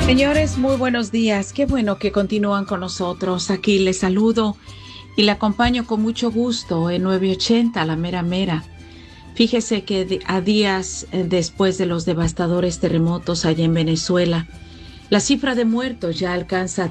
Señores, muy buenos días. Qué bueno que continúan con nosotros. Aquí les saludo y le acompaño con mucho gusto en 980, la mera mera. Fíjese que a días después de los devastadores terremotos allá en Venezuela, la cifra de muertos ya alcanza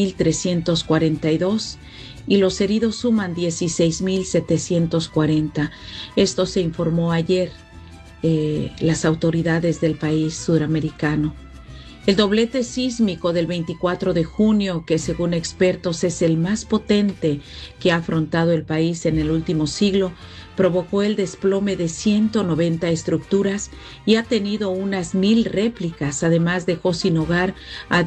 3.342 y los heridos suman 16.740. Esto se informó ayer las autoridades del país suramericano. El doblete sísmico del 24 de junio, que según expertos es el más potente que ha afrontado el país en el último siglo, provocó el desplome de 190 estructuras y ha tenido unas 1,000 réplicas. Además, dejó sin hogar a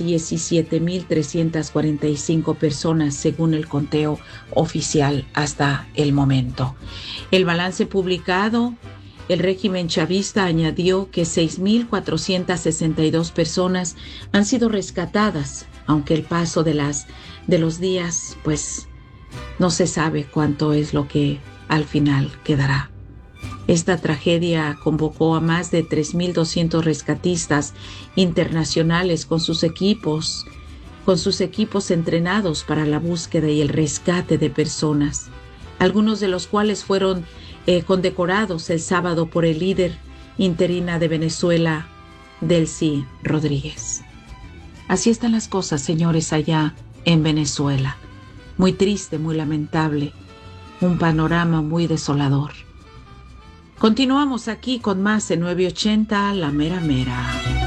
17.345 personas, según el conteo oficial hasta el momento. El balance publicado, el régimen chavista añadió que 6.462 personas han sido rescatadas, aunque el paso de los días, pues no se sabe cuánto es lo que al final quedará. Esta tragedia convocó a más de 3.200 rescatistas internacionales con sus equipos entrenados para la búsqueda y el rescate de personas, algunos de los cuales fueron condecorados el sábado por el líder interina de Venezuela, Delcy Rodríguez. Así están las cosas, señores, allá en Venezuela. Muy triste, muy lamentable, un panorama muy desolador. Continuamos aquí con más en 980, la mera mera.